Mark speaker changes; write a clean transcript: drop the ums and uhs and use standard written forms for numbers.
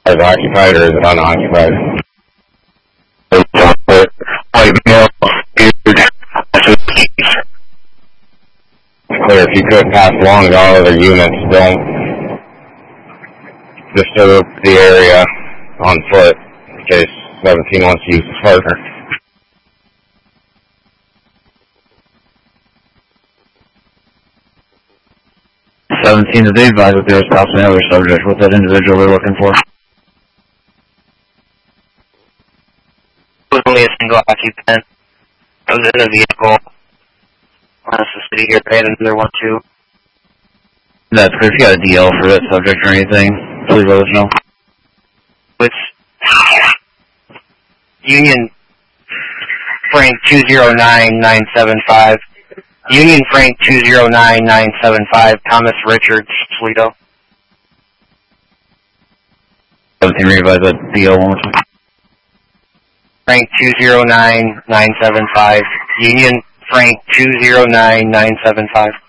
Speaker 1: Is it occupied or is it unoccupied?
Speaker 2: White male, beard,
Speaker 1: clear. If you could pass along to all other units, don't disturb the area on foot in case 17 wants to use his partner.
Speaker 2: 17, did they advise that there was possibly another subject with that individual they're looking for?
Speaker 3: It was only a single occupant. I was in a vehicle. Honest the city here, I had another one too.
Speaker 2: That's good. If you got a DL for that subject or anything, please let us know.
Speaker 3: It's Union Frank 209975. Union Frank 209975. Thomas Richards, Toledo.
Speaker 2: 17, revise that DL one more time.
Speaker 3: Frank 209975. Union Frank 209975.